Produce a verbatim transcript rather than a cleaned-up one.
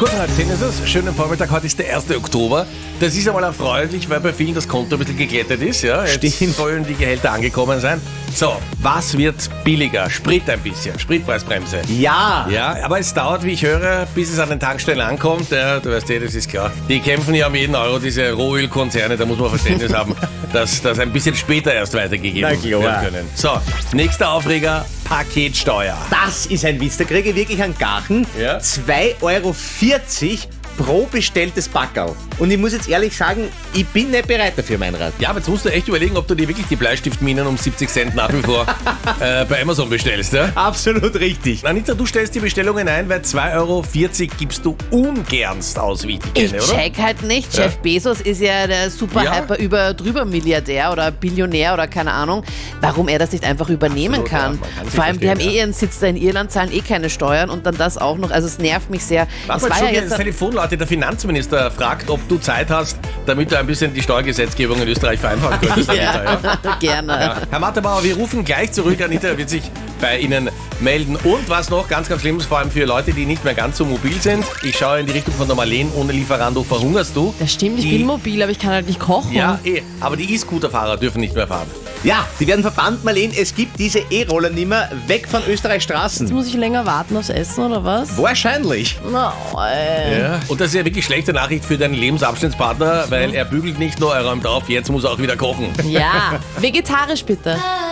Gut, halb zehn ist es. Schönen Vormittag. Heute ist der erste Oktober. Das ist einmal erfreulich, weil bei vielen das Konto ein bisschen geglättet ist. Ja? Jetzt Stimmt. sollen die Gehälter angekommen sein. So, was wird billiger? Sprit ein bisschen. Spritpreisbremse. Ja. Ja, aber es dauert, wie ich höre, bis es an den Tankstellen ankommt. Ja, du weißt eh, das ist klar. Die kämpfen ja um jeden Euro, diese Rohölkonzerne. Da muss man Verständnis haben, dass das ein bisschen später erst weitergegeben Na klar. werden können. So, nächster Aufreger, Paketsteuer. Das ist ein Witz. Da kriege ich wirklich einen Gachen. Ja. zwei Euro vierzig pro bestelltes Packerl. Und ich muss jetzt ehrlich sagen, ich bin nicht bereit dafür, mein Rat. Ja, aber jetzt musst du echt überlegen, ob du dir wirklich die Bleistiftminen um siebzig Cent nach wie vor äh, bei Amazon bestellst. Ja? Absolut richtig. Anita, du stellst die Bestellungen ein, weil zwei Euro vierzig gibst du ungernst aus, wie ich dich Ich kenne, oder? check halt nicht. Ja. Jeff Bezos ist ja der super Ja. hyper über drüber Milliardär oder Billionär oder keine Ahnung, warum er das nicht einfach übernehmen Absolut, kann. ja, man kann sich Vor allem, die haben verstehen, eh ihren Sitz da in Irland, zahlen eh keine Steuern und dann das auch noch. Also es nervt mich sehr. Warte Es mal, war ja schon jetzt das Telefon, Leute, der Finanzminister fragt, ob du Zeit hast, damit du ein bisschen die Steuergesetzgebung in Österreich vereinfachen könntest. Anita, ja? ja, gerne. Ja. Herr Matterbauer, wir rufen gleich zurück. Anita wird sich bei Ihnen melden. Und was noch ganz, ganz schlimm ist, vor allem für Leute, die nicht mehr ganz so mobil sind. Ich schaue in die Richtung von der Marleen. Ohne Lieferando verhungerst du. Das stimmt, ich Die- bin mobil, aber ich kann halt nicht kochen. Ja, eh. Aber die E-Scooter-Fahrer dürfen nicht mehr fahren. Ja, die werden verbannt, Marleen. Es gibt diese E-Roller nimmer. Weg von Österreichs Jetzt Straßen. muss ich länger warten aufs Essen, oder was? Wahrscheinlich. Na, ey. Ja. Und das ist ja wirklich schlechte Nachricht für deinen Lebensabschnittspartner, weil er bügelt nicht nur, er räumt auf, jetzt muss er auch wieder kochen. Ja, vegetarisch bitte.